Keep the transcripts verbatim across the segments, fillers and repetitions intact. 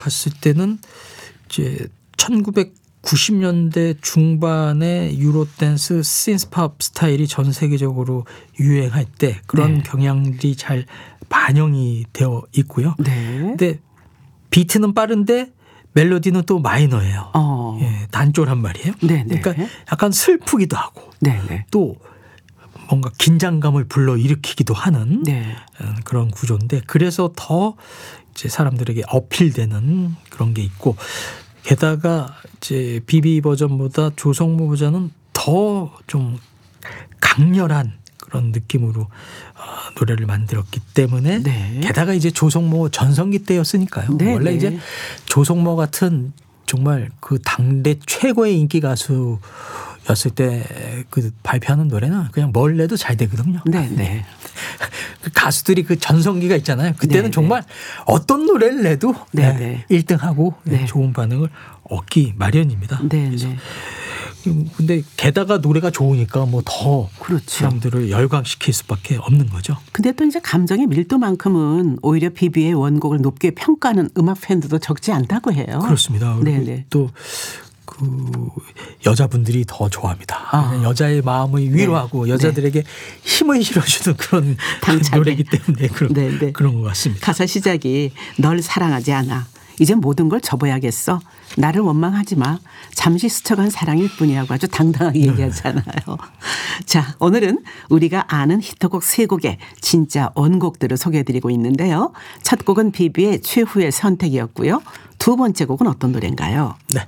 봤을 때는 이제 천구백구십 년대 중반에 유로 댄스 신스팝 스타일이 전 세계적으로 유행할 때 그런 네. 경향들이 잘 반영이 되어 있고요. 네. 근데 비트는 빠른데 멜로디는 또 마이너예요. 어. 예, 단조란 말이에요. 네네. 그러니까 약간 슬프기도 하고 네네. 또 뭔가 긴장감을 불러일으키기도 하는 네. 그런 구조인데 그래서 더 이제 사람들에게 어필되는 그런 게 있고 게다가 이제 비비 버전보다 조성모 버전은 더 좀 강렬한 그런 느낌으로 노래를 만들었기 때문에 네. 게다가 이제 조성모 전성기 때였으니까요. 네, 원래 네. 이제 조성모 같은 정말 그 당대 최고의 인기 가수였을 때 그 발표하는 노래는 그냥 뭘 내도 잘 되거든요. 네, 네. 그 가수들이 그 전성기가 있잖아요. 그때는 네, 정말 네. 어떤 노래를 내도 네, 네. 일 등 하고 네. 좋은 반응을 얻기 마련입니다. 네, 그래서 네. 근데 게다가 노래가 좋으니까 뭐 더 그렇죠. 사람들을 열광시킬 수밖에 없는 거죠. 근데 또 이제 감정의 밀도만큼은 오히려 비비의 원곡을 높게 평가하는 음악 팬들도 적지 않다고 해요. 그렇습니다. 그리고 또 그 여자분들이 더 좋아합니다. 아. 여자의 마음을 위로하고 네. 여자들에게 네. 힘을 실어주는 그런 당차게. 노래이기 때문에 그런, 네, 네. 그런 것 같습니다. 가사 시작이 널 사랑하지 않아. 이제 모든 걸 접어야겠어. 나를 원망하지 마. 잠시 스쳐간 사랑일 뿐이라고 아주 당당하게 네. 얘기하잖아요. 자, 오늘은 우리가 아는 히트곡 세 곡의 진짜 원곡들을 소개해드리고 있는데요. 첫 곡은 비비의 최후의 선택이었고요. 두 번째 곡은 어떤 노래인가요? 네.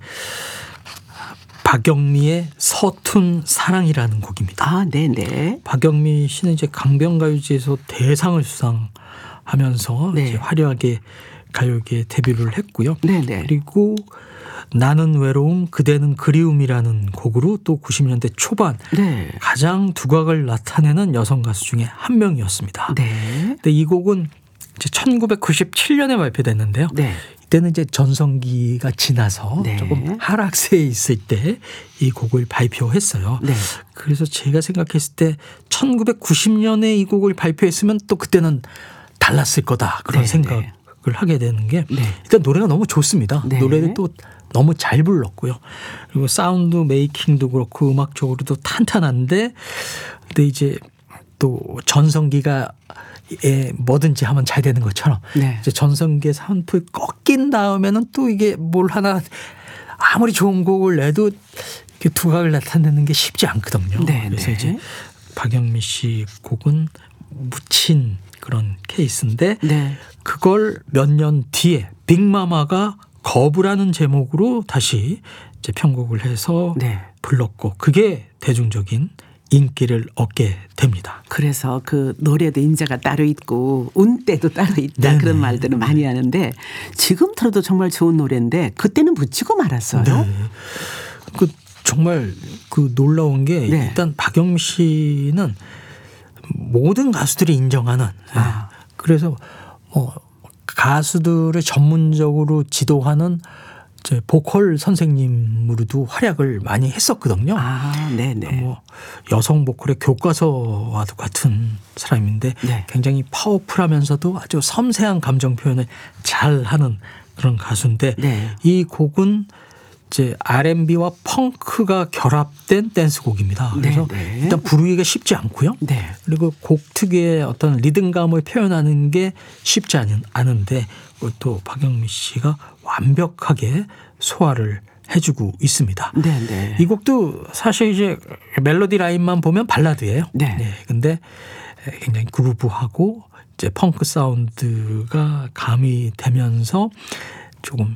박영미의 서툰 사랑이라는 곡입니다. 아, 네네. 박영미 씨는 이제 강변가요제에서 대상을 수상하면서 네. 이제 화려하게 가요계에 데뷔를 했고요. 네네. 그리고 나는 외로움 그대는 그리움이라는 곡으로 또 구십 년대 초반 네. 가장 두각을 나타내는 여성 가수 중에 한 명이었습니다. 네. 근데 이 곡은 이제 천구백구십칠 년에 발표됐는데요. 네. 이때는 이제 전성기가 지나서 네. 조금 하락세에 있을 때 이 곡을 발표했어요. 네. 그래서 제가 생각했을 때 천구백구십 년에 이 곡을 발표했으면 또 그때는 달랐을 거다 그런 네. 생각을 네. 하게 되는 게 네. 일단 노래가 너무 좋습니다. 네. 노래를 또 너무 잘 불렀고요. 그리고 사운드 메이킹도 그렇고 음악적으로도 탄탄한데 근데 이제 또 전성기가 예, 뭐든지 하면 잘 되는 것처럼 네. 이제 전성기의 산불 꺾인 다음에는 또 이게 뭘 하나 아무리 좋은 곡을 내도 이렇게 두각을 나타내는 게 쉽지 않거든요. 네, 그래서 네. 이제 박영미 씨 곡은 묻힌 그런 케이스인데 네. 그걸 몇 년 뒤에 빅마마가 거부라는 제목으로 다시 이제 편곡을 해서 네. 불렀고 그게 대중적인 인기를 얻게 됩니다. 그래서 그 노래도 인자가 따로 있고 운때도 따로 있다 네네. 그런 말들을 많이 하는데 지금 들어도 정말 좋은 노래인데 그때는 묻히고 말았어요. 네. 그 정말 그 놀라운 게 네. 일단 박영미 씨는 모든 가수들이 인정하는 아. 그래서 뭐 가수들을 전문적으로 지도하는 이제 보컬 선생님으로도 활약을 많이 했었거든요. 아, 네네. 뭐 여성 보컬의 교과서와도 같은 사람인데 네. 굉장히 파워풀하면서도 아주 섬세한 감정 표현을 잘하는 그런 가수인데 네. 이 곡은 이제 알앤비와 펑크가 결합된 댄스곡입니다. 그래서 네네. 일단 부르기가 쉽지 않고요. 네. 그리고 곡 특유의 어떤 리듬감을 표현하는 게 쉽지 않은데 또 박영미 씨가 완벽하게 소화를 해주고 있습니다. 네네. 이 곡도 사실 이제 멜로디 라인만 보면 발라드예요. 네. 네. 근데 굉장히 그루브하고 이제 펑크 사운드가 가미되면서 조금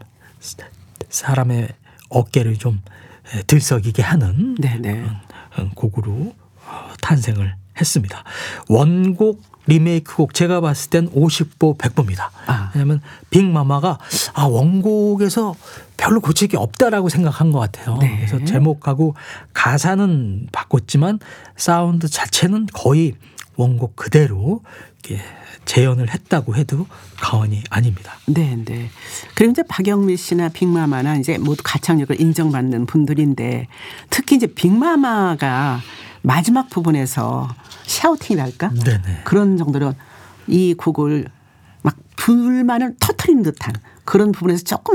사람의 어깨를 좀 들썩이게 하는 네네. 그런 곡으로 탄생을 했습니다. 원곡 리메이크곡 제가 봤을 땐 오십 보 백 보입니다. 아. 왜냐하면 빅마마가 아 원곡에서 별로 고칠 게 없다라고 생각한 것 같아요. 네. 그래서 제목하고 가사는 바꿨지만 사운드 자체는 거의 원곡 그대로 이렇게 재현을 했다고 해도 과언이 아닙니다. 네, 네. 그리고 이제 박영미 씨나 빅마마나 이제 모두 가창력을 인정받는 분들인데 특히 이제 빅마마가 마지막 부분에서 샤우팅이랄까 네네. 그런 정도로 이 곡을 막 불만을 터뜨리는 듯한 그런 부분에서 조금